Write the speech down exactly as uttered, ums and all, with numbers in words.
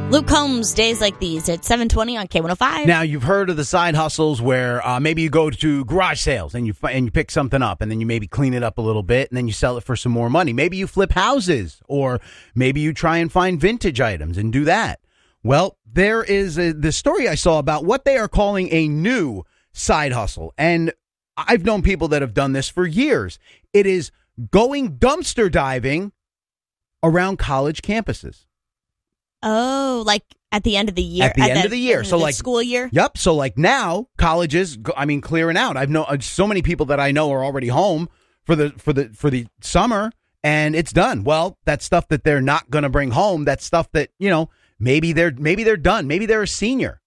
Luke Combs, Days Like These at seven twenty on K one oh five. Now, you've heard of the side hustles where uh, maybe you go to garage sales and you fi- and you pick something up and then you maybe clean it up a little bit and then you sell it for some more money. Maybe you flip houses, or maybe you try and find vintage items and do that. Well, there is a, the story I saw about what they are calling a new side hustle. And I've known people that have done this for years. It is going dumpster diving around college campuses. Oh, like at the end of the year. At the at end the, of the year. end So of the like school year? Yep. So like now colleges, go- I mean, clearing out. I've known so many people that I know are already home for the for the for the summer, and it's done. Well, that's stuff that they're not going to bring home. That's stuff that, you know, maybe they're maybe they're done. Maybe they're a senior